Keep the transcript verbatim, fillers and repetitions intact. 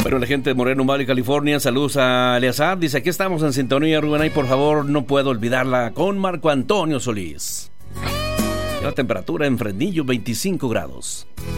Bueno, la gente de Moreno Valley, California, saludos a Eleazar. Dice, aquí estamos en sintonía, Rubén. Ahí, por favor, no puedo olvidarla con Marco Antonio Solís. La temperatura en Fresnillo, veinticinco grados.